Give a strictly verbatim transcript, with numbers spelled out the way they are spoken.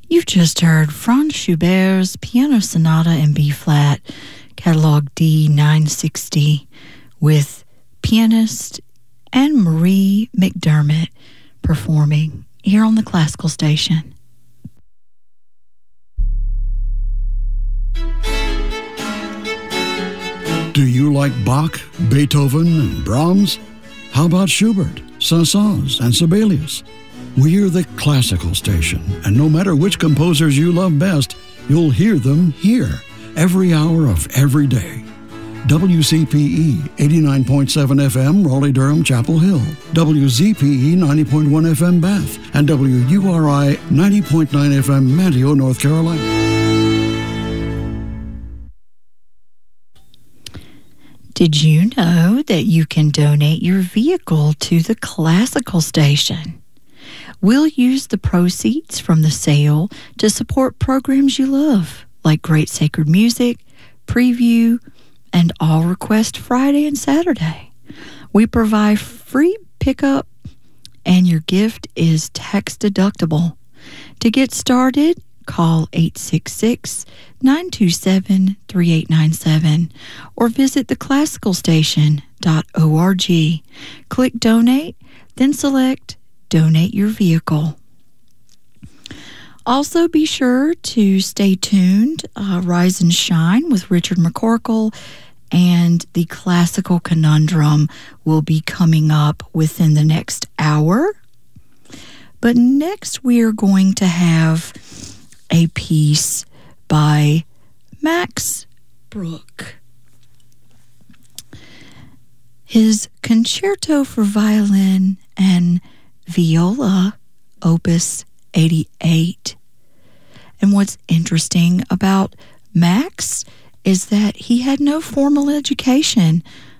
You've just heard Franz Schubert's Piano Sonata in B-flat, catalog D nine sixty, with pianist Anne-Marie McDermott performing here on the Classical Station. Do you like Bach, Beethoven, and Brahms? How about Schubert, Saint-Saëns, and Sibelius? We're the Classical Station, and no matter which composers you love best, you'll hear them here, every hour of every day. W C P E eighty-nine point seven F M, Raleigh-Durham, Chapel Hill, W Z P E ninety point one F M, Bath, and W U R I ninety point nine F M, Manteo, North Carolina. Did you know that you can donate your vehicle to the Classical Station? We'll use the proceeds from the sale to support programs you love, like Great Sacred Music, Preview, and All Request Friday and Saturday. We provide free pickup, and your gift is tax deductible. To get started, call eight six six, nine two seven, three eight nine seven or visit the classical station dot org. Click Donate, then select Donate Your Vehicle. Also, be sure to stay tuned. Uh, Rise and Shine with Richard McCorkle and the Classical Conundrum will be coming up within the next hour. But next, we are going to have a piece by Max Bruch. His Concerto for Violin and Viola, Opus eighty-eight. And what's interesting about Max is that he had no formal education